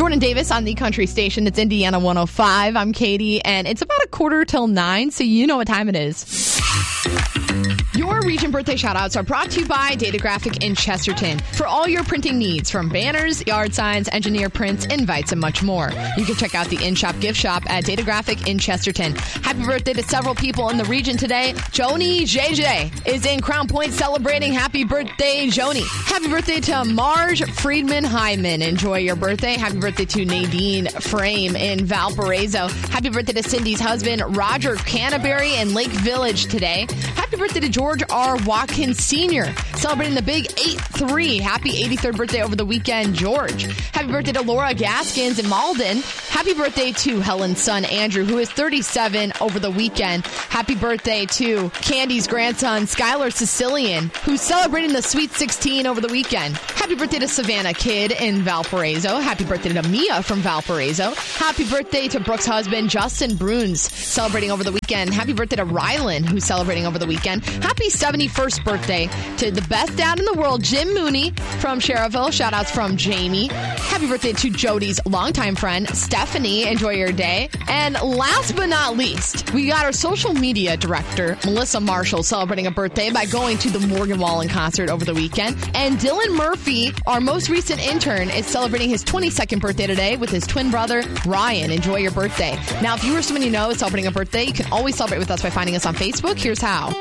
Jordan Davis on the country station. It's Indiana 105. I'm Katie, and it's about 8:45, so you know what time it is. Your region birthday shoutouts are brought to you by Datagraphic in Chesterton. For all your printing needs, from banners, yard signs, engineer prints, invites, and much more. You can check out the in-shop gift shop at Datagraphic in Chesterton. Happy birthday to several people in the region today. Joni JJ is in Crown Point celebrating. Happy birthday, Joni. Happy birthday to Marge Friedman Hyman. Enjoy your birthday. Happy birthday to Nadine Frame in Valparaiso. Happy birthday to Cindy's husband, Roger Canterbury in Lake Village today. Happy birthday to George R. Watkins Sr., celebrating the big 8-3. Happy 83rd birthday over the weekend, George. Happy birthday to Laura Gaskins in Malden. Happy birthday to Helen's son, Andrew, who is 37 over the weekend. Happy birthday to Candy's grandson, Skylar Sicilian, who's celebrating the Sweet 16 over the weekend. Happy birthday to Savannah Kidd in Valparaiso. Happy birthday to Mia from Valparaiso. Happy birthday to Brooke's husband, Justin Bruns, celebrating over the weekend. Happy birthday to Rylan, who's celebrating over the weekend. Happy 71st birthday to the best dad in the world, Jim Mooney from Cherville. Shout outs from Jamie. Happy birthday to Jody's longtime friend, Stephanie. Enjoy your day. And last but not least, we got our social media director, Melissa Marshall, celebrating a birthday by going to the Morgan Wallen concert over the weekend. And Dylan Murphy, our most recent intern, is celebrating his 22nd birthday today with his twin brother, Ryan. Enjoy your birthday. Now, if you or someone you know is celebrating a birthday, you can always celebrate with us by finding us on Facebook. Here's how.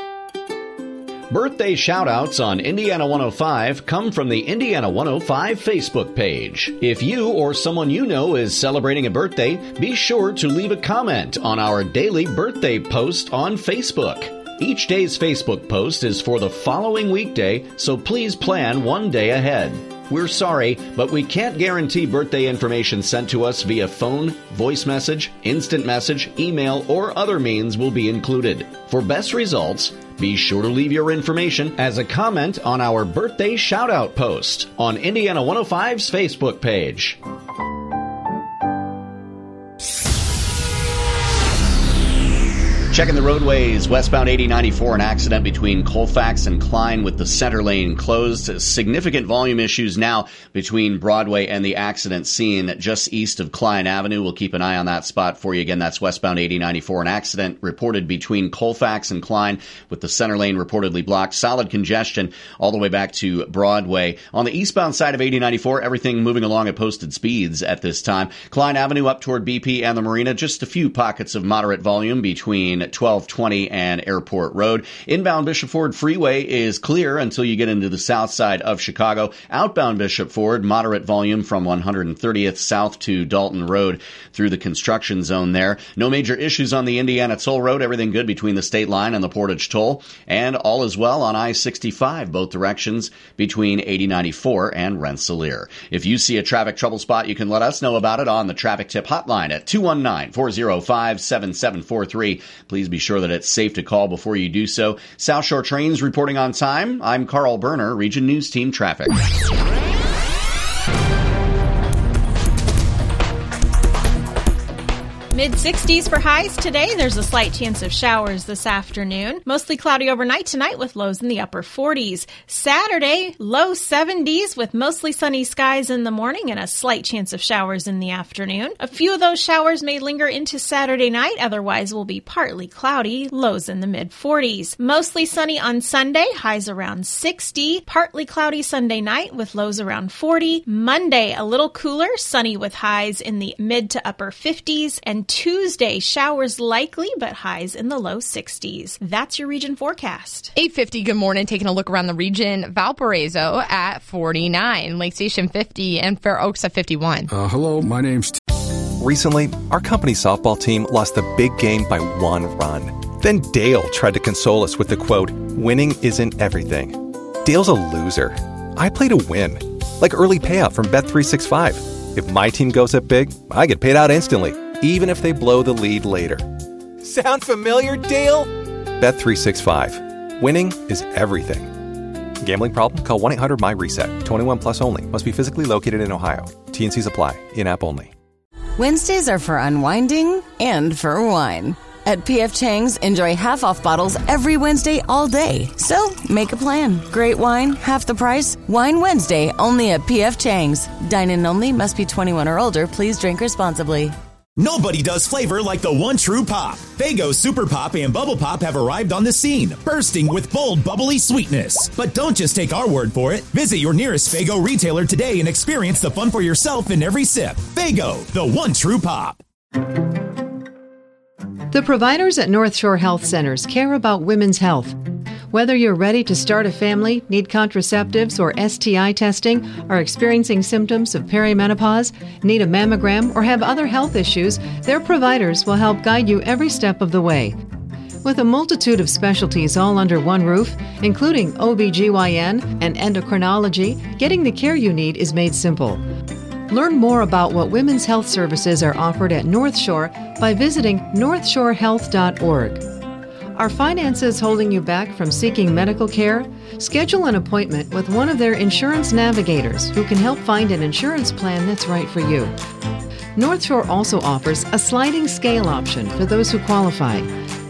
Birthday shout-outs on Indiana 105 come from the Indiana 105 Facebook page. If you or someone you know is celebrating a birthday, be sure to leave a comment on our daily birthday post on Facebook. Each day's Facebook post is for the following weekday, so please plan one day ahead. We're sorry, but we can't guarantee birthday information sent to us via phone, voice message, instant message, email, or other means will be included. For best results, be sure to leave your information as a comment on our birthday shout-out post on Indiana 105's Facebook page. Checking the roadways, westbound 8094, an accident between Colfax and Klein with the center lane closed. Significant volume issues now between Broadway and the accident scene just east of Klein Avenue. We'll keep an eye on that spot for you. Again, that's westbound 8094, an accident reported between Colfax and Klein with the center lane reportedly blocked. Solid congestion all the way back to Broadway. On the eastbound side of 8094, everything moving along at posted speeds at this time. Klein Avenue up toward BP and the Marina, just a few pockets of moderate volume between 1220 and Airport Road. Inbound Bishop Ford Freeway is clear until you get into the south side of Chicago. Outbound Bishop Ford, moderate volume from 130th south to Dalton Road through the construction zone there. No major issues on the Indiana Toll Road. Everything good between the state line and the Portage Toll. And all is well on I-65, both directions between 8094 and Rensselaer. If you see a traffic trouble spot, you can let us know about it on the traffic tip hotline at 219-405-7743. Please be sure that it's safe to call before you do so. South Shore Trains reporting on time. I'm Carl Berner, Region News Team Traffic. Mid-60s for highs today. There's a slight chance of showers this afternoon. Mostly cloudy overnight tonight with lows in the upper 40s. Saturday, low 70s with mostly sunny skies in the morning and a slight chance of showers in the afternoon. A few of those showers may linger into Saturday night. Otherwise, will be partly cloudy, lows in the mid-40s. Mostly sunny on Sunday, highs around 60. Partly cloudy Sunday night with lows around 40. Monday, a little cooler, sunny with highs in the mid to upper 50s. And Tuesday, showers likely, but highs in the low 60s. That's your region forecast. 8:50, good morning. Taking a look around the region. Valparaiso at 49, Lake Station 50, and Fair Oaks at 51. Hello, my name's Recently, our company softball team lost the big game by 1 run. Then Dale tried to console us with the quote, "Winning isn't everything." Dale's a loser. I play to win. Like early payout from Bet365. If my team goes up big, I get paid out instantly, even if they blow the lead later. Sound familiar, Dale? Bet365. Winning is everything. Gambling problem? Call 1-800-MY-RESET. 21 plus only. Must be physically located in Ohio. T&Cs apply. In-app only. Wednesdays are for unwinding and for wine. At P.F. Chang's, enjoy half-off bottles every Wednesday all day. So, make a plan. Great wine, half the price. Wine Wednesday, only at P.F. Chang's. Dine-in only, must be 21 or older. Please drink responsibly. Nobody does flavor like the one true pop. Faygo Super Pop and Bubble Pop have arrived on the scene, bursting with bold, bubbly sweetness. But don't just take our word for it. Visit your nearest Faygo retailer today and experience the fun for yourself in every sip. Faygo, the one true pop. The providers at North Shore Health Centers care about women's health. Whether you're ready to start a family, need contraceptives or STI testing, are experiencing symptoms of perimenopause, need a mammogram, or have other health issues, their providers will help guide you every step of the way. With a multitude of specialties all under one roof, including OBGYN and endocrinology, getting the care you need is made simple. Learn more about what women's health services are offered at North Shore by visiting northshorehealth.org. Are finances holding you back from seeking medical care? Schedule an appointment with one of their insurance navigators who can help find an insurance plan that's right for you. North Shore also offers a sliding scale option for those who qualify.